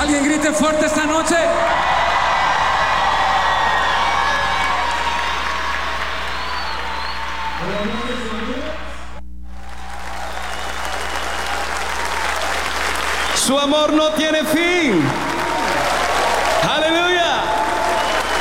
alguien grite fuerte esta noche. Su amor no tiene fin.